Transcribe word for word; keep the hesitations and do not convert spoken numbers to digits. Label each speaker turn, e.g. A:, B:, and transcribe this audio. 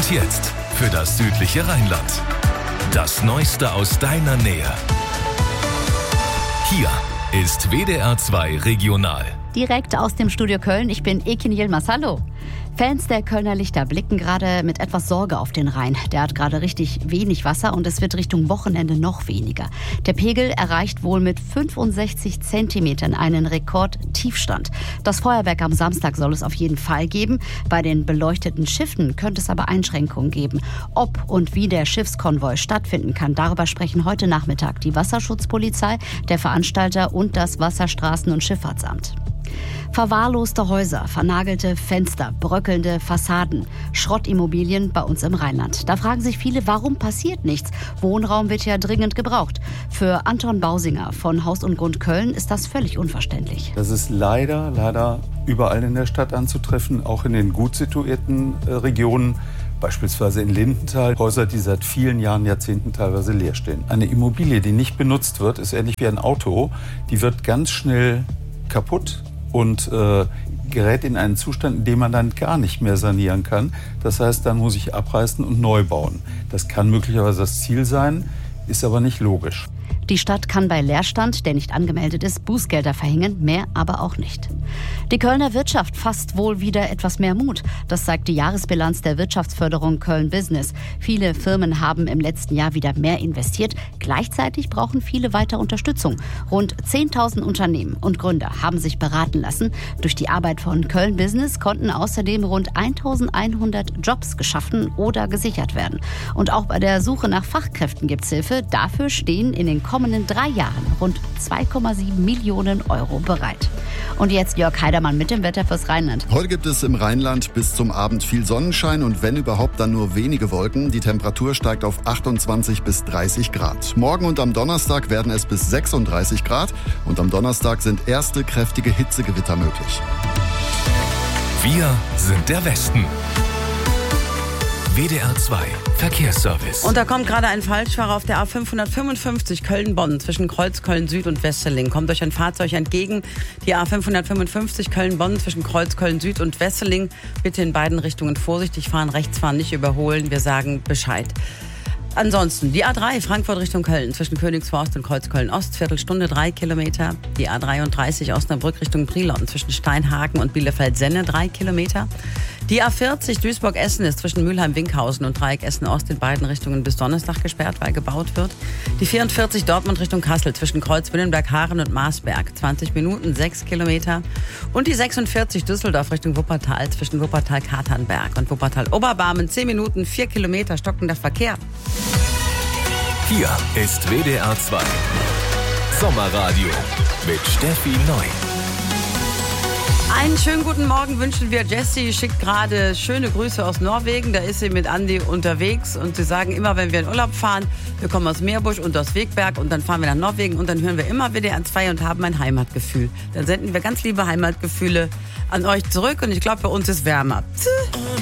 A: Und jetzt für das südliche Rheinland. Das Neueste aus deiner Nähe. Hier ist W D R zwei Regional.
B: Direkt aus dem Studio Köln, ich bin Ekin Yilmaz, hallo. Fans der Kölner Lichter blicken gerade mit etwas Sorge auf den Rhein. Der hat gerade richtig wenig Wasser und es wird Richtung Wochenende noch weniger. Der Pegel erreicht wohl mit fünfundsechzig Zentimetern einen Rekordtiefstand. Das Feuerwerk am Samstag soll es auf jeden Fall geben. Bei den beleuchteten Schiffen könnte es aber Einschränkungen geben. Ob und wie der Schiffskonvoi stattfinden kann, darüber sprechen heute Nachmittag die Wasserschutzpolizei, der Veranstalter und das Wasserstraßen- und Schifffahrtsamt. Verwahrloste Häuser, vernagelte Fenster, bröckelnde Fassaden, Schrottimmobilien bei uns im Rheinland. Da fragen sich viele, warum passiert nichts? Wohnraum wird ja dringend gebraucht. Für Anton Bausinger von Haus und Grund Köln ist das völlig unverständlich.
C: Das ist leider, leider überall in der Stadt anzutreffen, auch in den gut situierten äh, Regionen. Beispielsweise in Lindenthal, Häuser, die seit vielen Jahren, Jahrzehnten teilweise leer stehen. Eine Immobilie, die nicht benutzt wird, ist ähnlich wie ein Auto. Die wird ganz schnell kaputt und äh, gerät in einen Zustand, in dem man dann gar nicht mehr sanieren kann. Das heißt, dann muss ich abreißen und neu bauen. Das kann möglicherweise das Ziel sein, ist aber nicht logisch.
B: Die Stadt kann bei Leerstand, der nicht angemeldet ist, Bußgelder verhängen, mehr aber auch nicht. Die Kölner Wirtschaft fasst wohl wieder etwas mehr Mut. Das zeigt die Jahresbilanz der Wirtschaftsförderung Köln Business. Viele Firmen haben im letzten Jahr wieder mehr investiert. Gleichzeitig brauchen viele weiter Unterstützung. Rund zehntausend Unternehmen und Gründer haben sich beraten lassen. Durch die Arbeit von Köln Business konnten außerdem rund eintausendeinhundert Jobs geschaffen oder gesichert werden. Und auch bei der Suche nach Fachkräften gibt es Hilfe. Dafür stehen in den kommenden drei Jahren rund zwei Komma sieben Millionen Euro bereit. Und jetzt Jörg Heidermann mit dem Wetter fürs Rheinland.
D: Heute gibt es im Rheinland bis zum Abend viel Sonnenschein und wenn überhaupt, dann nur wenige Wolken. Die Temperatur steigt auf achtundzwanzig bis dreißig Grad. Morgen und am Donnerstag werden es bis sechsunddreißig Grad und am Donnerstag sind erste kräftige Hitzegewitter möglich.
A: Wir sind der Westen. W D R zwei Verkehrsservice.
E: Und da kommt gerade ein Falschfahrer auf der A fünfhundertfünfundfünfzig Köln-Bonn zwischen Kreuzköln Süd und Wesseling. Kommt euch ein Fahrzeug entgegen. Die A fünfhundertfünfundfünfzig Köln-Bonn zwischen Kreuzköln Süd und Wesseling. Bitte in beiden Richtungen vorsichtig fahren, rechts fahren, nicht überholen. Wir sagen Bescheid. Ansonsten die A drei Frankfurt Richtung Köln zwischen Königsforst und Kreuzköln-Ost, Viertelstunde drei Kilometer. Die A dreiunddreißig Osnabrück Richtung Brilon zwischen Steinhagen und Bielefeld-Senne drei Kilometer. Die A vierzig Duisburg-Essen ist zwischen Mülheim-Winkhausen und Dreieck Essen-Ost in beiden Richtungen bis Donnerstag gesperrt, weil gebaut wird. Die vierundvierzig Dortmund Richtung Kassel zwischen Kreuz-Willenberg-Haaren und Marsberg zwanzig Minuten, sechs Kilometer. Und die sechsundvierzig Düsseldorf Richtung Wuppertal zwischen Wuppertal-Katernberg und Wuppertal-Oberbarmen zehn Minuten, vier Kilometer stockender Verkehr.
A: Hier ist W D R zwei Sommerradio mit Steffi Neu.
E: Einen schönen guten Morgen wünschen wir. Jessie schickt gerade schöne Grüße aus Norwegen. Da ist sie mit Andi unterwegs und sie sagen immer, wenn wir in Urlaub fahren, wir kommen aus Meerbusch und aus Wegberg und dann fahren wir nach Norwegen und dann hören wir immer W D R zwei und haben ein Heimatgefühl. Dann senden wir ganz liebe Heimatgefühle an euch zurück und ich glaube, bei uns ist wärmer.